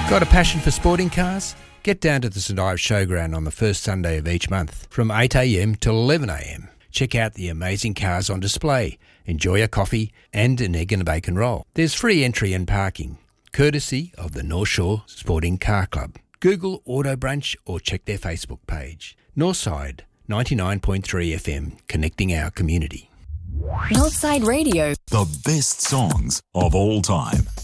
Got a passion for sporting cars? Get down to the St Ives Showground on the first Sunday of each month from 8am till 11am. Check out the amazing cars on display, enjoy a coffee and an egg and a bacon roll. There's free entry and parking, courtesy of the North Shore Sporting Car Club. Google Auto Brunch or check their Facebook page. Northside 99.3 FM, connecting our community. Northside Radio. The best songs of all time.